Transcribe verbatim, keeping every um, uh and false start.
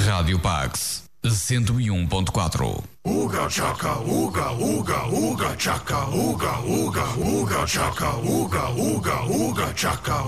Rádio Pax cento e um ponto quatro. Uga chaka, uga, uga, uga chaka, uga, uga, uga chaka, uga, uga, uga chaka,